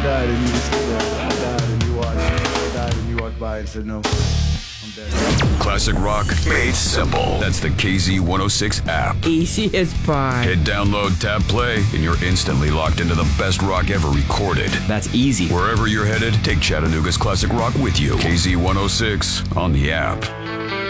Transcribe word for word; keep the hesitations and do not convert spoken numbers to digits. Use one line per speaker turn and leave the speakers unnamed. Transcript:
died and you just sit there. I died and you watch. I died and you walk by and said no. I'm dead.
Classic rock made simple. That's the K Z one oh six app.
Easy as pie.
Hit download, tap play, and you're instantly locked into the best rock ever recorded.
That's easy.
Wherever you're headed, take Chattanooga's classic rock with you. K Z one oh six on the app.